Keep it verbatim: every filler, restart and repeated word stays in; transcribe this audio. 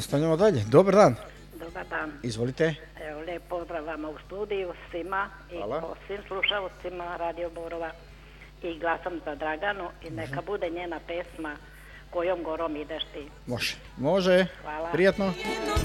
nastavljamo dalje. Dobar dan. Dobar dan. Izvolite. Evo, lijep pozdrav vama u studiju svima i Hvala. po svim slušalcima Radio Borova. I glasam za Draganu i neka bude njena pesma Kojom gorom ideš ti. Može. Može. Hvala. Prijatno.